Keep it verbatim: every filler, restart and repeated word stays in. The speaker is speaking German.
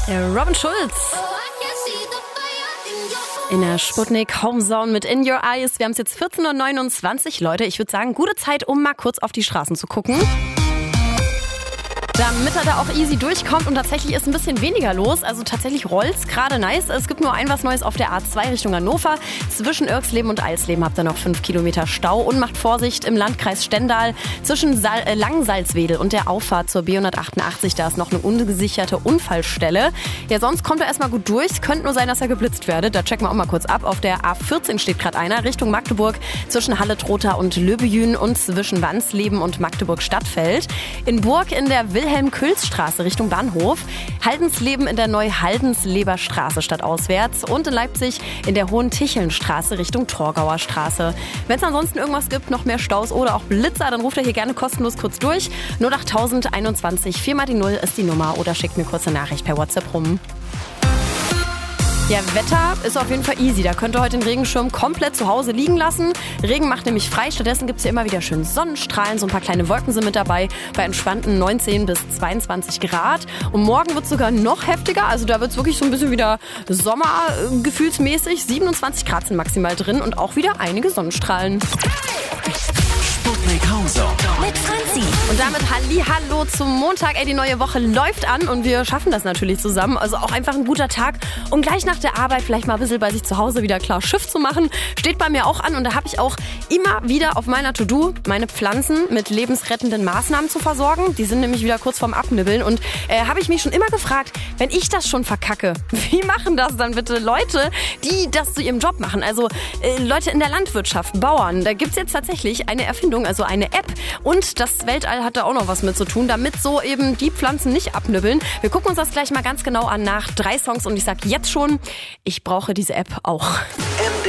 Der Robin Schulz. In der Sputnik Homezone mit In Your Eyes. Wir haben es jetzt vierzehn Uhr neunundzwanzig, Leute. Ich würde sagen, gute Zeit, um mal kurz auf die Straßen zu gucken. Damit er da auch easy durchkommt und tatsächlich ist ein bisschen weniger los. Also tatsächlich rollt's gerade nice. Es gibt nur ein was Neues auf der A zwei Richtung Hannover. Zwischen Irxleben und Eisleben habt ihr noch fünf Kilometer Stau. Und macht Vorsicht im Landkreis Stendal zwischen Sal- äh, Langsalzwedel und der Auffahrt zur B hundertachtundachtzig. Da ist noch eine ungesicherte Unfallstelle. Ja, sonst kommt er erstmal gut durch. Es könnte nur sein, dass er geblitzt werde. Da checken wir auch mal kurz ab. Auf der A vierzehn steht gerade einer Richtung Magdeburg zwischen Halle-Trotha und Löbejün und zwischen Wansleben und Magdeburg-Stadtfeld. In Burg in der Wilhelm-Külz-Straße Richtung Bahnhof. Haldensleben in der Neu-Haldensleber-Straße stadtauswärts. Und in Leipzig in der Hohen-Ticheln-Straße Richtung Torgauer Straße. Wenn es ansonsten irgendwas gibt, noch mehr Staus oder auch Blitzer, dann ruft ihr hier gerne kostenlos kurz durch. null acht einundzwanzig, vier mal die null ist die Nummer oder schickt eine kurze Nachricht per WhatsApp rum. Ja, Wetter ist auf jeden Fall easy. Da könnt ihr heute den Regenschirm komplett zu Hause liegen lassen. Regen macht nämlich frei. Stattdessen gibt es hier immer wieder schön Sonnenstrahlen. So ein paar kleine Wolken sind mit dabei. Bei entspannten neunzehn bis zweiundzwanzig Grad. Und morgen wird es sogar noch heftiger. Also da wird es wirklich so ein bisschen wieder sommergefühlsmäßig. siebenundzwanzig Grad sind maximal drin und auch wieder einige Sonnenstrahlen. Sputnik Homezone mit Franzi. Und damit Hallihallo zum Montag. Ey, die neue Woche läuft an und wir schaffen das natürlich zusammen. Also auch einfach ein guter Tag, um gleich nach der Arbeit vielleicht mal ein bisschen bei sich zu Hause wieder klar Schiff zu machen. Steht bei mir auch an und da habe ich auch immer wieder auf meiner To-Do meine Pflanzen mit lebensrettenden Maßnahmen zu versorgen. Die sind nämlich wieder kurz vorm Abnibbeln und äh, habe ich mich schon immer gefragt, wenn ich das schon verkacke, wie machen das dann bitte Leute, die das zu ihrem Job machen? Also äh, Leute in der Landwirtschaft, Bauern. Da gibt es jetzt tatsächlich eine Erfindung, also eine App und das Weltall hat da auch noch was mit zu tun, damit so eben die Pflanzen nicht abnibbeln. Wir gucken uns das gleich mal ganz genau an nach drei Songs und ich sag jetzt schon, ich brauche diese App auch. M